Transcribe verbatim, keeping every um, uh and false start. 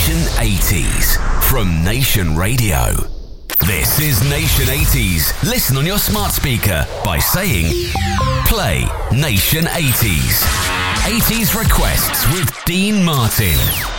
Nation eighties from Nation Radio. This is Nation eighties. Listen on your smart speaker by saying, play Nation eighties. eighties requests with Dean Martin.